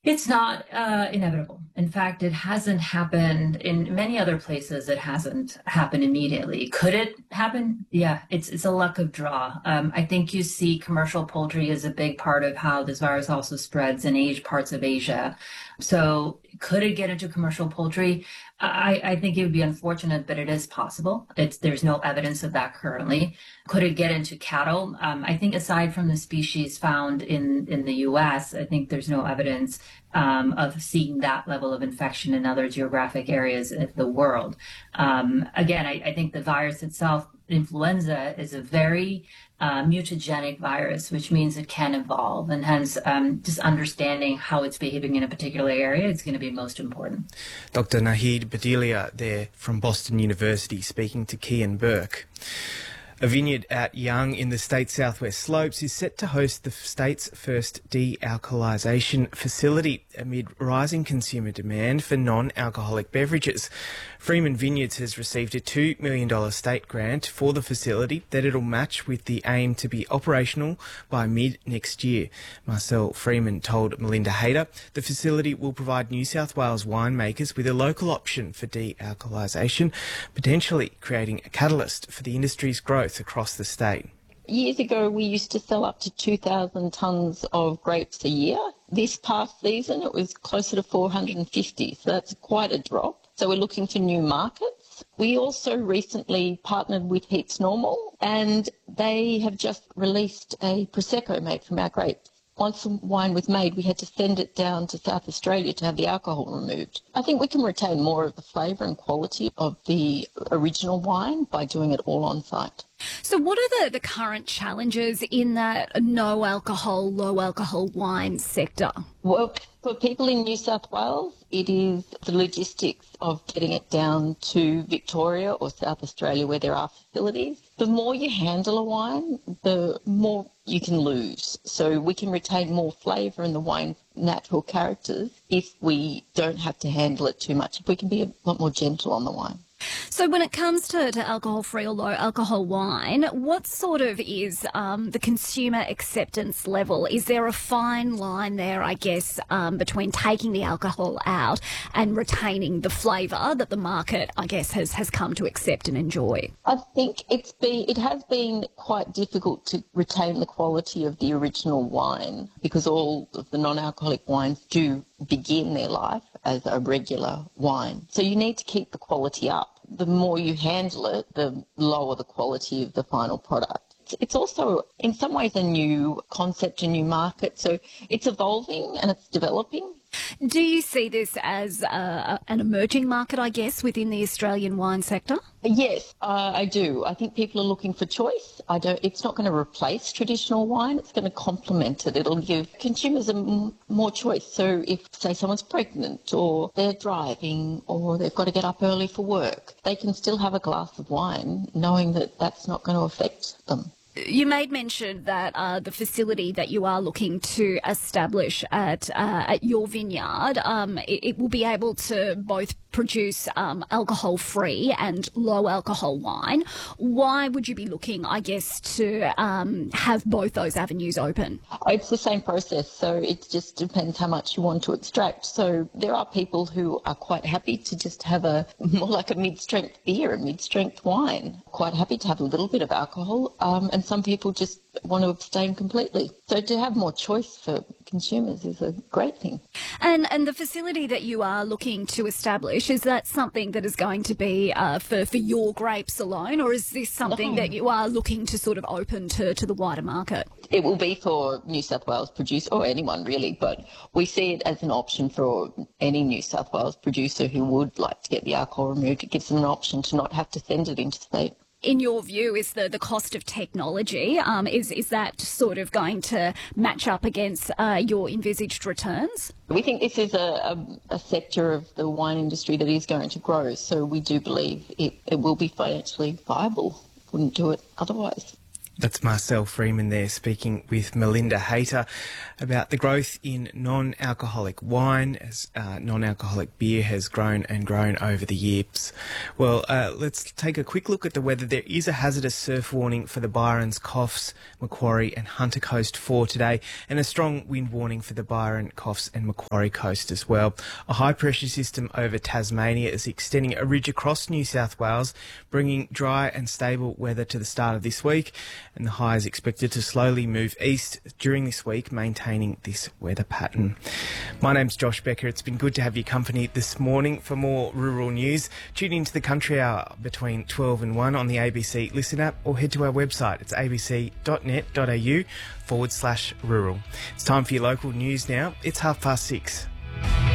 It's not inevitable. In fact, it hasn't happened in many other places. It hasn't happened immediately. Could it happen? Yeah, it's a luck of draw. I think you see commercial poultry is a big part of how this virus also spreads in parts of Asia. So could it get into commercial poultry? I think it would be unfortunate, but it is possible. There's no evidence of that currently. Could it get into cattle? I think aside from the species found in the US, I think there's no evidence of seeing that level of infection in other geographic areas of the world. Again, I think the virus itself, influenza, is a very mutagenic virus, which means it can evolve. And hence, just understanding how it's behaving in a particular area is going to be most important. Dr. Nahid Badilia there from Boston University speaking to Kian Burke. A vineyard at Young in the state's southwest slopes is set to host the state's first de-alcoholisation facility amid rising consumer demand for non-alcoholic beverages. Freeman Vineyards has received a $2 million state grant for the facility that it'll match, with the aim to be operational by mid-next year. Marcel Freeman told Melinda Hayter the facility will provide New South Wales winemakers with a local option for de-alcoholisation, potentially creating a catalyst for the industry's growth across the state. Years ago, we used to sell up to 2,000 tonnes of grapes a year. This past season, it was closer to 450, so that's quite a drop. So we're looking for new markets. We also recently partnered with Heaps Normal, and they have just released a Prosecco made from our grapes. Once the wine was made, we had to send it down to South Australia to have the alcohol removed. I think we can retain more of the flavour and quality of the original wine by doing it all on site. So what are the current challenges in that no alcohol, low alcohol wine sector? Well, for people in New South Wales, it is the logistics of getting it down to Victoria or South Australia where there are facilities. The more you handle a wine, the more you can lose. So we can retain more flavour in the wine's natural characters if we don't have to handle it too much, if we can be a lot more gentle on the wine. So when it comes to alcohol-free or low-alcohol wine, what sort of is the consumer acceptance level? Is there a fine line there, I guess, between taking the alcohol out and retaining the flavour that the market, I guess, has come to accept and enjoy? I think it has been quite difficult to retain the quality of the original wine because all of the non-alcoholic wines do begin their life as a regular wine. So you need to keep the quality up. The more you handle it, the lower the quality of the final product. It's also, in some ways, a new concept, a new market. So it's evolving and it's developing. Do you see this as an emerging market, I guess, within the Australian wine sector? Yes, I do. I think people are looking for choice. It's not going to replace traditional wine. It's going to complement it. It'll give consumers more choice. So if, say, someone's pregnant or they're driving or they've got to get up early for work, they can still have a glass of wine knowing that that's not going to affect them. You made mention that the facility that you are looking to establish at your vineyard, it will be able to both produce alcohol-free and low-alcohol wine. Why would you be looking, I guess, to have both those avenues open? It's the same process, so it just depends how much you want to extract. So there are people who are quite happy to just have more like a mid-strength beer, a mid-strength wine. Quite happy to have a little bit of alcohol, and some people just want to abstain completely. So to have more choice for consumers is a great thing. And the facility that you are looking to establish, is that something that is going to be for your grapes alone, or is this something that you are looking to sort of open to the wider market? It will be for New South Wales producer, or anyone really, but we see it as an option for any New South Wales producer who would like to get the alcohol removed. It gives them an option to not have to send it interstate. In your view, is the cost of technology, is that sort of going to match up against your envisaged returns? We think this is a sector of the wine industry that is going to grow, so we do believe it will be financially viable. Wouldn't do it otherwise. That's Marcel Freeman there speaking with Melinda Hayter about the growth in non-alcoholic wine as non-alcoholic beer has grown and grown over the years. Well, let's take a quick look at the weather. There is a hazardous surf warning for the Byrons, Coffs, Macquarie and Hunter Coast for today, and a strong wind warning for the Byron, Coffs and Macquarie Coast as well. A high pressure system over Tasmania is extending a ridge across New South Wales, bringing dry and stable weather to the start of this week, and the high is expected to slowly move east during this week, maintaining this weather pattern. My name's Josh Becker. It's been good to have your company this morning. For more rural news, tune into the Country Hour between 12 and 1 on the ABC Listen app, or head to our website. It's abc.net.au/rural. It's time for your local news now. It's 6:30.